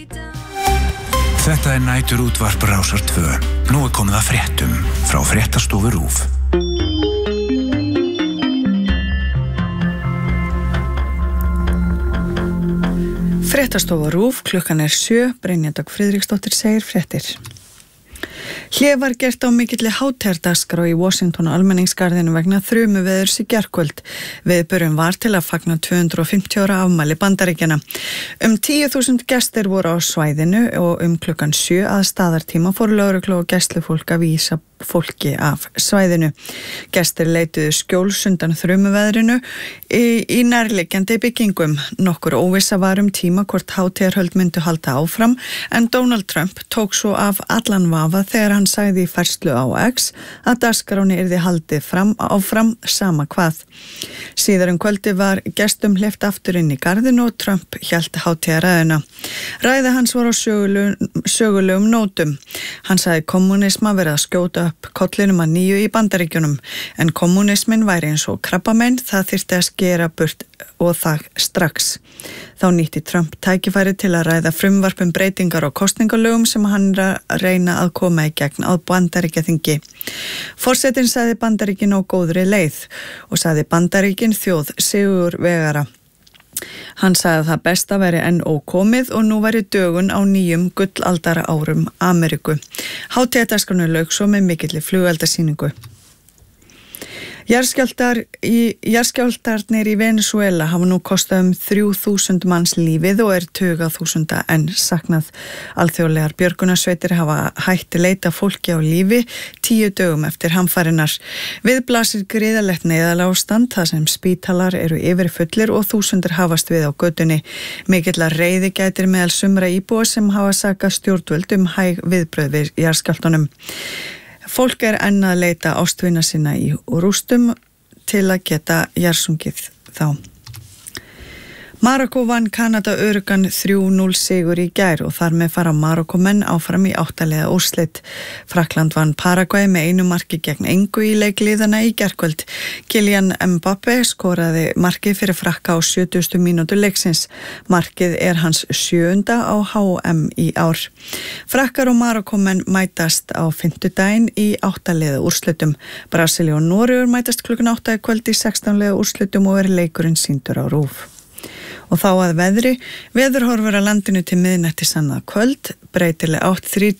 Þetta nætur útvarp Rásar 2. Nú komið að fréttum frá Fréttastofu RÚV. Fréttastofa RÚV, klukkan 7, Brynja Dögg Friðriksdóttir segir fréttir. Hlé var gert á mikilli hátíðardagskrá í Washington almenningsgarðinu vegna þrumuveðurs í gærkvöld. Viðburðurinn var til að fagna 250 ára afmæli Bandaríkjanna. 10.000 gestir voru á svæðinu og klukkan 7 að staðartíma fór lögreglu og gæslufólk að vísa fólki af svæðinu. Gestir leituðu skjóls undan þrumuveðrinu í nærliggjandi byggingum. Nokkur óvissa var tíma hvort hátíðarhöld myndu halda áfram, en Donald Trump tók svo af allan vafa þegar hann sagði í færslu á X að dagskráni yrði haldið áfram sama hvað. Síðar kvöldi var gestum hleypt aftur inn í garðinu og Trump hélt hátíðarræðuna. Ræða hans var á sögulegum nótum. Hann sagði kommúnisma verið að skjóta upp kollinum að nýju í Bandaríkjunum, en kommúnismin væri eins og krabbamein, það þyrfti að skera burt og það strax. Þá nýtti Trump tækifæri til að ræða frumvarp breytingar og kosningalögum sem hann reyna að koma í gegn á Bandaríkjaþingi. Forsetinn sagði Bandaríkin á góðri leið og sagði Bandaríkin þjóð sigurvegara. Hann sagði að það besta væri enn ókomið og nú væri dögun á nýjum gullaldara árum Ameríku. Hátíðardagskráin lauk svo með mikilli flugeldasýningu. Jarðskjálftarnir í Venezuela hafa nú kostað 3.000 manns lífið og tuga þúsunda enn saknað. Alþjóðlegar björgunarsveitir hafa hætt leita fólki á lífi 10 dögum eftir hamfarinnar. Við blasir gríðarlegt neyðarástand þar sem spítalar eru yfirfullir og þúsundir hafast við á götunni. Mikillar reiði gætir meðal sumra íbúa sem hafa sakað stjórnvöld hæg viðbrögð við jarðskjálftunum. Fólk enn að leita ástvina sinna í rústum til að geta jarðsungið þá. Marokkó vann Kanada öruggan 3-0 sigur í gær og þar með fara Marokkómenn áfram í 8 liða úrslit. Frakkland vann Paragvæ með 1 marki gegn engu í leikliðana í gærkvöld. Kylian Mbappé skoraði markið fyrir Frakka á 70. mínútu leiksins. Markið hans 7. á HM í ár. Frakkar og Marokkómenn mætast á fimmtudaginn í 8 liða úrslitum. Brasilía og Noregur mætast klukkan 8 í kvöld í 16 liða úrslitum og leikurinn sýndur á RÚV. Og þá að veðri, veðurhorfur að landinu til miðnætti annað kvöld, breytileg átt 3